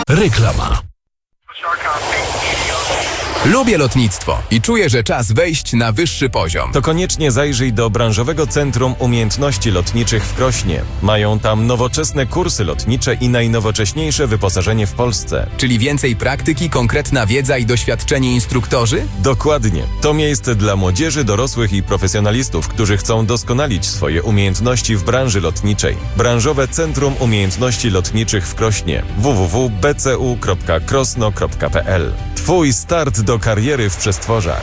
Reklama. Lubię lotnictwo i czuję, że czas wejść na wyższy poziom. To koniecznie zajrzyj do Branżowego Centrum Umiejętności Lotniczych w Krośnie. Mają tam nowoczesne kursy lotnicze i najnowocześniejsze wyposażenie w Polsce. Czyli więcej praktyki, konkretna wiedza i doświadczeni instruktorzy? Dokładnie. To miejsce dla młodzieży, dorosłych i profesjonalistów, którzy chcą doskonalić swoje umiejętności w branży lotniczej. Branżowe Centrum Umiejętności Lotniczych w Krośnie. www.bcu.krosno.pl. Twój start do kariery w przestworzach.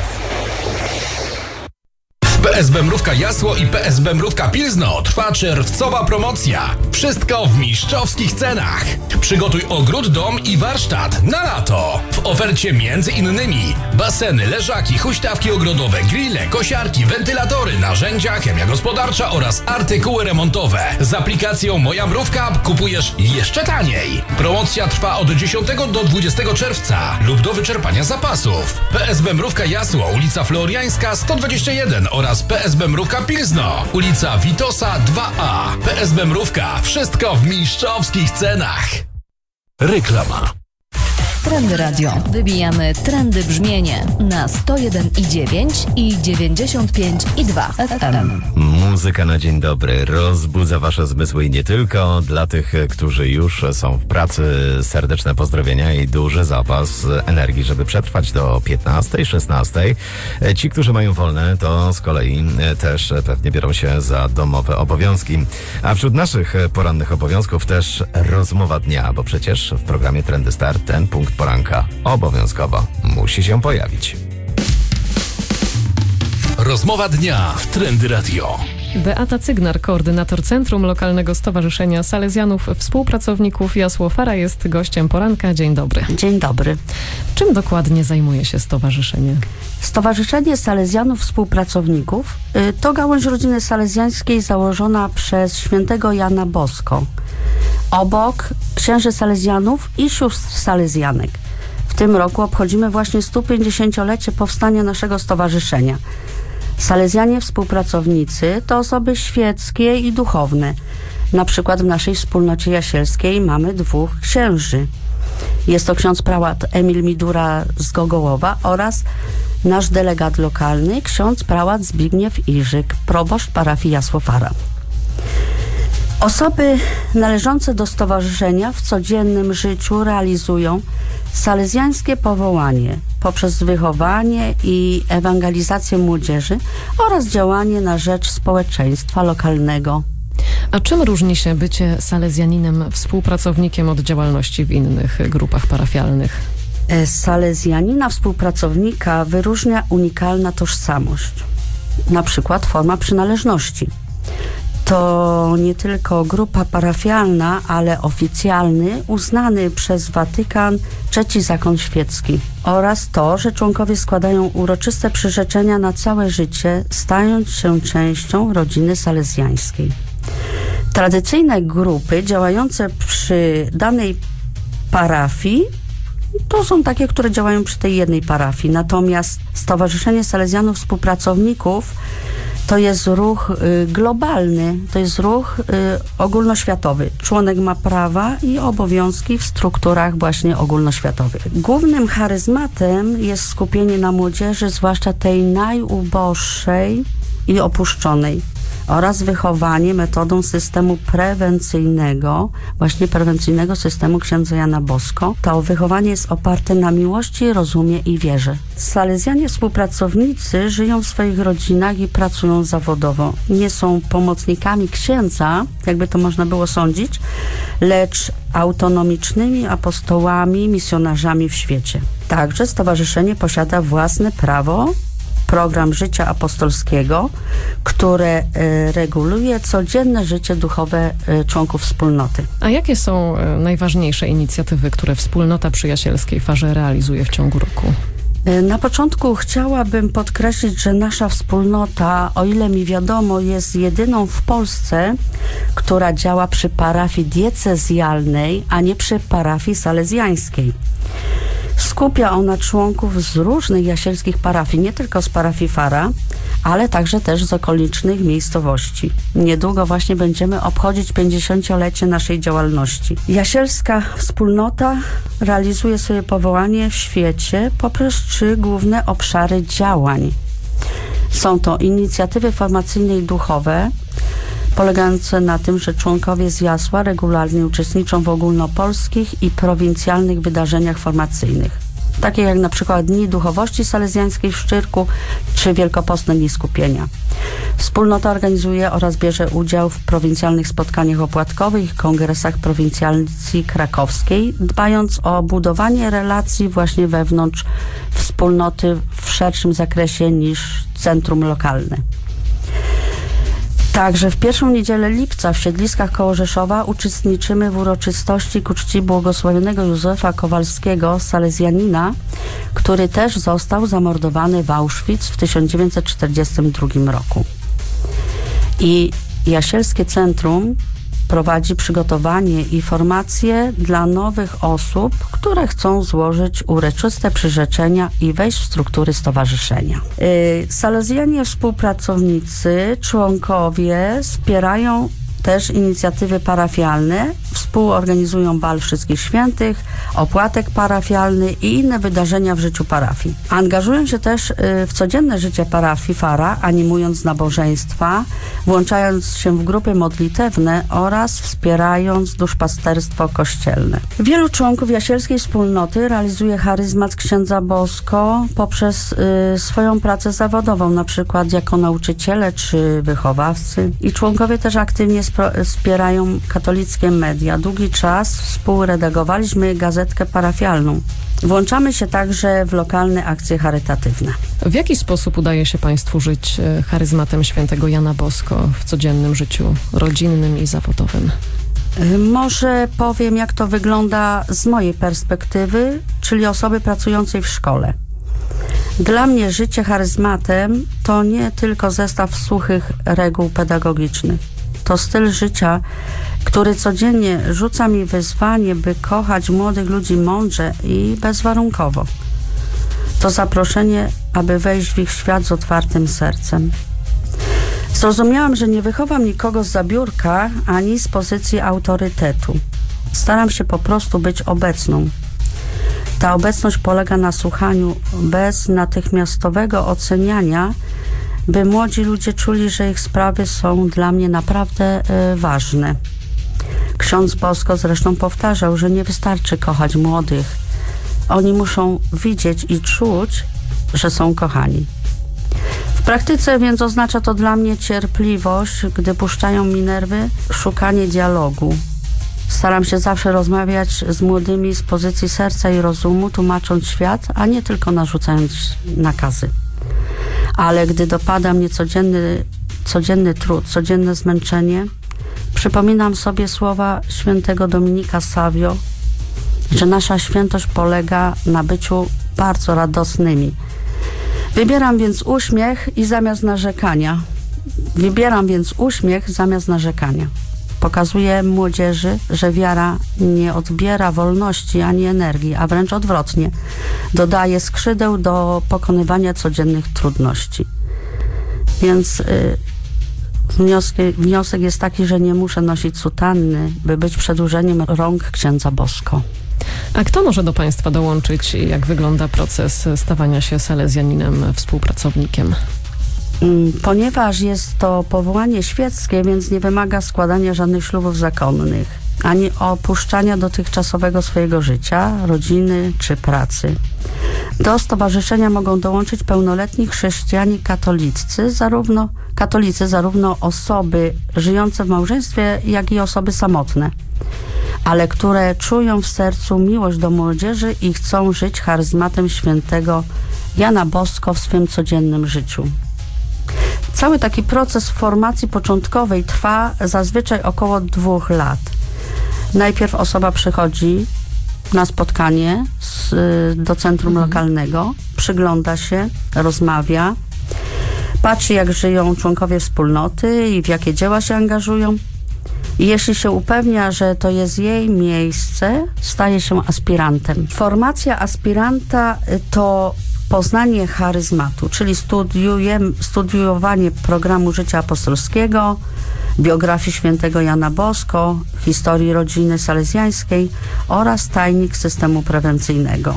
PSB Mrówka Jasło i PSB Mrówka Pilzno trwa czerwcowa promocja. Wszystko w mistrzowskich cenach. Przygotuj ogród, dom i warsztat na lato. W ofercie między innymi baseny, leżaki, huśtawki ogrodowe, grille, kosiarki, wentylatory, narzędzia, chemia gospodarcza oraz artykuły remontowe. Z aplikacją Moja Mrówka kupujesz jeszcze taniej. Promocja trwa od 10 do 20 czerwca lub do wyczerpania zapasów. PSB Mrówka Jasło, ulica Floriańska 121 oraz PSB Mrówka Pilzno, ulica Witosa 2A. PSB Mrówka. Wszystko w mistrzowskich cenach. Reklama. Trendy Radio. Wybijamy trendy brzmienie na 101,9 i 95,2 FM. Muzyka na dzień dobry rozbudza wasze zmysły i nie tylko. Dla tych, którzy już są w pracy, serdeczne pozdrowienia i duży zapas energii, żeby przetrwać do 15, 16. Ci, którzy mają wolne, to z kolei też pewnie biorą się za domowe obowiązki. A wśród naszych porannych obowiązków też rozmowa dnia, bo przecież w programie Trendy Start ten punkt poranka obowiązkowo musi się pojawić. Rozmowa dnia w Trendy Radio. Beata Cygnar, koordynator Centrum Lokalnego Stowarzyszenia Salezjanów Współpracowników Jasło Fara, jest gościem poranka. Dzień dobry. Dzień dobry. Czym dokładnie zajmuje się stowarzyszenie? Stowarzyszenie Salezjanów Współpracowników to gałąź rodziny salezjańskiej założona przez świętego Jana Bosko. Obok księży salezjanów i sióstr salezjanek. W tym roku obchodzimy właśnie 150-lecie powstania naszego stowarzyszenia. Salezjanie współpracownicy to osoby świeckie i duchowne. Na przykład w naszej wspólnocie jasielskiej mamy 2 księży. Jest to ksiądz prałat Emil Midura z Gogołowa oraz nasz delegat lokalny, ksiądz prałat Zbigniew Iżyk, proboszcz parafii Jasło Fara. Osoby należące do stowarzyszenia w codziennym życiu realizują salezjańskie powołanie poprzez wychowanie i ewangelizację młodzieży oraz działanie na rzecz społeczeństwa lokalnego. A czym różni się bycie salezjaninem współpracownikiem od działalności w innych grupach parafialnych? Salezjanina współpracownika wyróżnia unikalna tożsamość, na przykład forma przynależności. To nie tylko grupa parafialna, ale oficjalny, uznany przez Watykan III zakon świecki. Oraz to, że członkowie składają uroczyste przyrzeczenia na całe życie, stając się częścią rodziny salezjańskiej. Tradycyjne grupy działające przy danej parafii to są takie, które działają przy tej jednej parafii. Natomiast Stowarzyszenie Salezjanów Współpracowników to jest ruch globalny, to jest ruch ogólnoświatowy. Członek ma prawa i obowiązki w strukturach właśnie ogólnoświatowych. Głównym charyzmatem jest skupienie na młodzieży, zwłaszcza tej najuboższej i opuszczonej, oraz wychowanie metodą systemu prewencyjnego, właśnie prewencyjnego systemu księdza Jana Bosko. To wychowanie jest oparte na miłości, rozumie i wierze. Salezjanie współpracownicy żyją w swoich rodzinach i pracują zawodowo. Nie są pomocnikami księdza, jakby to można było sądzić, lecz autonomicznymi apostołami, misjonarzami w świecie. Także stowarzyszenie posiada własne prawo, program życia apostolskiego, które reguluje codzienne życie duchowe członków wspólnoty. A jakie są najważniejsze inicjatywy, które wspólnota przy Jasielskiej Farze realizuje w ciągu roku? Na początku chciałabym podkreślić, że nasza wspólnota, o ile mi wiadomo, jest jedyną w Polsce, która działa przy parafii diecezjalnej, a nie przy parafii salezjańskiej. Skupia ona członków z różnych jasielskich parafii, nie tylko z parafii Fara, ale także też z okolicznych miejscowości. Niedługo właśnie będziemy obchodzić 50-lecie naszej działalności. Jasielska wspólnota realizuje swoje powołanie w świecie poprzez 3 główne obszary działań. Są to inicjatywy formacyjne i duchowe, polegające na tym, że członkowie z Jasła regularnie uczestniczą w ogólnopolskich i prowincjalnych wydarzeniach formacyjnych, takie jak na przykład Dni Duchowości Salezjańskiej w Szczyrku czy Wielkopostne Dni Skupienia. Wspólnota organizuje oraz bierze udział w prowincjalnych spotkaniach opłatkowych i kongresach prowincjacji krakowskiej, dbając o budowanie relacji właśnie wewnątrz wspólnoty w szerszym zakresie niż centrum lokalne. Także w pierwszą niedzielę lipca w Siedliskach koło Rzeszowa uczestniczymy w uroczystości ku czci błogosławionego Józefa Kowalskiego, salezjanina, który też został zamordowany w Auschwitz w 1942 roku. I Jasielskie Centrum prowadzi przygotowanie i formacje dla nowych osób, które chcą złożyć uroczyste przyrzeczenia i wejść w struktury stowarzyszenia. Salezjanie współpracownicy, członkowie wspierają też inicjatywy parafialne, współorganizują bal Wszystkich Świętych, opłatek parafialny i inne wydarzenia w życiu parafii. Angażują się też w codzienne życie parafii Fara, animując nabożeństwa, włączając się w grupy modlitewne oraz wspierając duszpasterstwo kościelne. Wielu członków jasielskiej wspólnoty realizuje charyzmat księdza Bosko poprzez swoją pracę zawodową, na przykład jako nauczyciele czy wychowawcy. I członkowie też aktywnie wspierają katolickie media. Długi czas współredagowaliśmy gazetkę parafialną. Włączamy się także w lokalne akcje charytatywne. W jaki sposób udaje się Państwu żyć charyzmatem świętego Jana Bosko w codziennym życiu rodzinnym i zawodowym? Może powiem, jak to wygląda z mojej perspektywy, czyli osoby pracującej w szkole. Dla mnie życie charyzmatem to nie tylko zestaw suchych reguł pedagogicznych. To styl życia, który codziennie rzuca mi wyzwanie, by kochać młodych ludzi mądrze i bezwarunkowo. To zaproszenie, aby wejść w ich świat z otwartym sercem. Zrozumiałam, że nie wychowam nikogo zza biurka, ani z pozycji autorytetu. Staram się po prostu być obecną. Ta obecność polega na słuchaniu bez natychmiastowego oceniania, by młodzi ludzie czuli, że ich sprawy są dla mnie naprawdę ważne. Ksiądz Bosko zresztą powtarzał, że nie wystarczy kochać młodych. Oni muszą widzieć i czuć, że są kochani. W praktyce więc oznacza to dla mnie cierpliwość, gdy puszczają mi nerwy, szukanie dialogu. Staram się zawsze rozmawiać z młodymi z pozycji serca i rozumu, tłumacząc świat, a nie tylko narzucając nakazy. Ale gdy dopada mnie codzienny trud, codzienne zmęczenie, przypominam sobie słowa świętego Dominika Savio, że nasza świętość polega na byciu bardzo radosnymi. Wybieram więc uśmiech zamiast narzekania. Pokazuję młodzieży, że wiara nie odbiera wolności ani energii, a wręcz odwrotnie. Dodaje skrzydeł do pokonywania codziennych trudności. Więc wniosek jest taki, że nie muszę nosić sutanny, by być przedłużeniem rąk księdza Bosko. A kto może do Państwa dołączyć i jak wygląda proces stawania się salezjaninem, współpracownikiem? Ponieważ jest to powołanie świeckie, więc nie wymaga składania żadnych ślubów zakonnych, ani opuszczania dotychczasowego swojego życia, rodziny czy pracy. Do stowarzyszenia mogą dołączyć pełnoletni chrześcijanie katolicy, zarówno osoby żyjące w małżeństwie, jak i osoby samotne, ale które czują w sercu miłość do młodzieży i chcą żyć charyzmatem świętego Jana Bosko w swym codziennym życiu. Cały taki proces formacji początkowej trwa zazwyczaj około 2 lat. Najpierw osoba przychodzi na spotkanie do centrum lokalnego, przygląda się, rozmawia, patrzy, jak żyją członkowie wspólnoty i w jakie dzieła się angażują. I jeśli się upewnia, że to jest jej miejsce, staje się aspirantem. Formacja aspiranta to poznanie charyzmatu, czyli studiowanie programu życia apostolskiego, biografii świętego Jana Bosko, historii rodziny salezjańskiej oraz tajnik systemu prewencyjnego.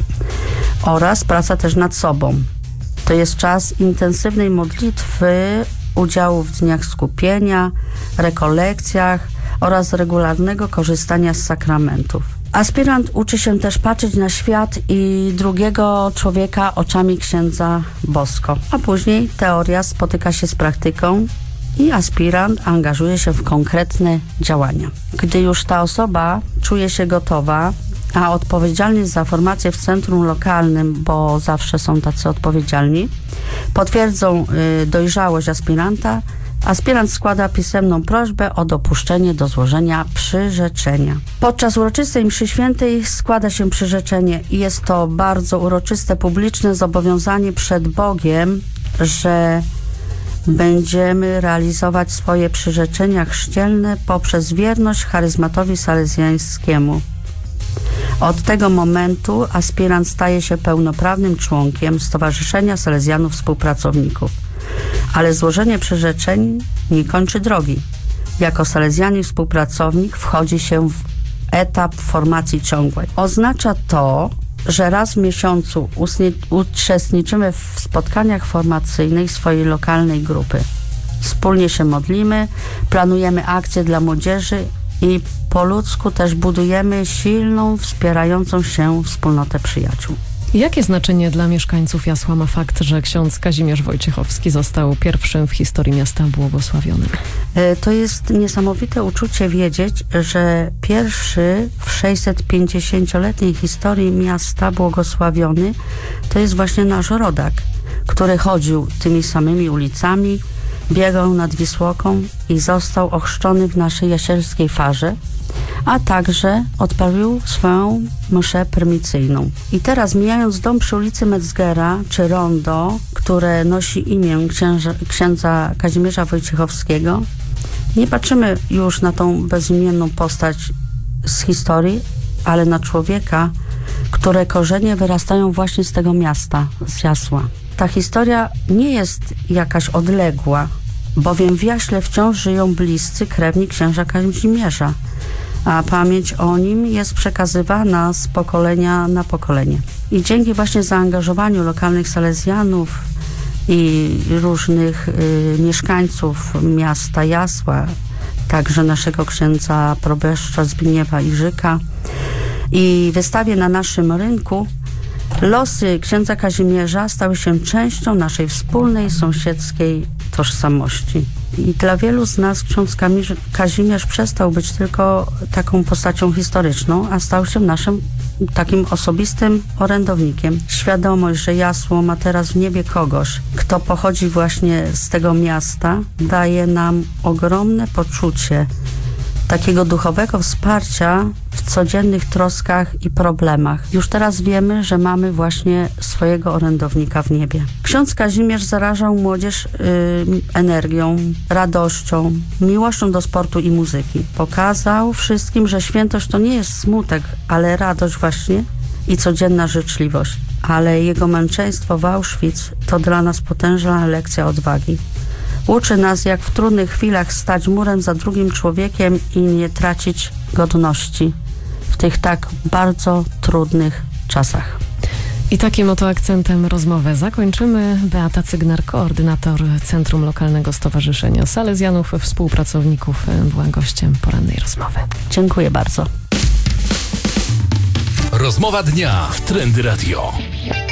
Oraz praca też nad sobą. To jest czas intensywnej modlitwy, udziału w dniach skupienia, rekolekcjach oraz regularnego korzystania z sakramentów. Aspirant uczy się też patrzeć na świat i drugiego człowieka oczami księdza Bosko, a później teoria spotyka się z praktyką i aspirant angażuje się w konkretne działania. Gdy już ta osoba czuje się gotowa, a odpowiedzialni za formację w centrum lokalnym, bo zawsze są tacy odpowiedzialni, potwierdzą dojrzałość aspiranta, aspirant składa pisemną prośbę o dopuszczenie do złożenia przyrzeczenia. Podczas uroczystej mszy świętej składa się przyrzeczenie i jest to bardzo uroczyste, publiczne zobowiązanie przed Bogiem, że będziemy realizować swoje przyrzeczenia chrzcielne poprzez wierność charyzmatowi salezjańskiemu. Od tego momentu aspirant staje się pełnoprawnym członkiem Stowarzyszenia Salezjanów Współpracowników. Ale złożenie przyrzeczeń nie kończy drogi. Jako salezjanin współpracownik wchodzi się w etap formacji ciągłej. Oznacza to, że raz w miesiącu uczestniczymy w spotkaniach formacyjnych swojej lokalnej grupy. Wspólnie się modlimy, planujemy akcje dla młodzieży i po ludzku też budujemy silną, wspierającą się wspólnotę przyjaciół. Jakie znaczenie dla mieszkańców Jasła ma fakt, że ksiądz Kazimierz Wojciechowski został pierwszym w historii miasta błogosławionym? To jest niesamowite uczucie wiedzieć, że pierwszy w 650-letniej historii miasta błogosławiony to jest właśnie nasz rodak, który chodził tymi samymi ulicami, biegał nad Wisłoką i został ochrzczony w naszej jasielskiej farze, a także odprawił swoją mszę prymicyjną. I teraz mijając dom przy ulicy Metzgera, czy rondo, które nosi imię księdza Kazimierza Wojciechowskiego, nie patrzymy już na tą bezimienną postać z historii, ale na człowieka, które korzenie wyrastają właśnie z tego miasta, z Jasła. Ta historia nie jest jakaś odległa, bowiem w Jaśle wciąż żyją bliscy krewni księża Kazimierza, a pamięć o nim jest przekazywana z pokolenia na pokolenie. I dzięki właśnie zaangażowaniu lokalnych salezjanów i różnych mieszkańców miasta Jasła, także naszego księdza proboszcza Zbigniewa Iżyka i wystawie na naszym rynku, losy księdza Kazimierza stały się częścią naszej wspólnej sąsiedzkiej tożsamości. I dla wielu z nas ksiądz Kazimierz przestał być tylko taką postacią historyczną, a stał się naszym takim osobistym orędownikiem. Świadomość, że Jasło ma teraz w niebie kogoś, kto pochodzi właśnie z tego miasta, daje nam ogromne poczucie takiego duchowego wsparcia w codziennych troskach i problemach. Już teraz wiemy, że mamy właśnie swojego orędownika w niebie. Ksiądz Kazimierz zarażał młodzież energią, radością, miłością do sportu i muzyki. Pokazał wszystkim, że świętość to nie jest smutek, ale radość właśnie i codzienna życzliwość. Ale jego męczeństwo w Auschwitz to dla nas potężna lekcja odwagi. Uczy nas, jak w trudnych chwilach stać murem za drugim człowiekiem i nie tracić godności w tych tak bardzo trudnych czasach. I takim oto akcentem rozmowę zakończymy. Beata Cygnar, koordynator Centrum Lokalnego Stowarzyszenia Salezjanów Współpracowników, była gościem porannej rozmowy. Dziękuję bardzo. Rozmowa dnia w Trendy Radio.